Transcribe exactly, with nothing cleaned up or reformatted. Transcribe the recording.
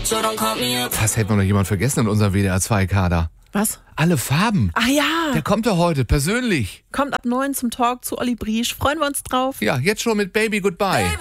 so don't call me up. Fast hätte man noch jemand vergessen in unserem W D R zwei Kader. Was? Alle Farben. Ach ja. Der kommt doch heute, persönlich. Kommt ab neun zum Talk zu Olli Briesch. Freuen wir uns drauf. Ja, jetzt schon mit Baby Goodbye.